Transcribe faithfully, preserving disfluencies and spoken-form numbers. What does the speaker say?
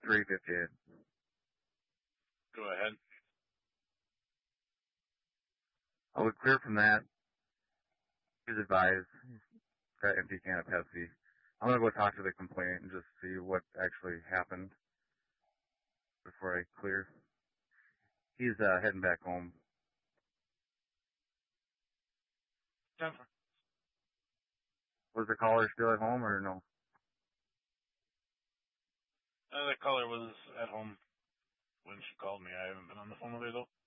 three fifty-eight. Go ahead. I would clear from that. He's advised. Got empty can of Pepsi. I'm gonna go talk to the complainant and just see what actually happened before I clear. He's uh, heading back home. Jennifer. Was the caller still at home or no? Uh, the caller was at home when she called me. I haven't been on the phone with her though.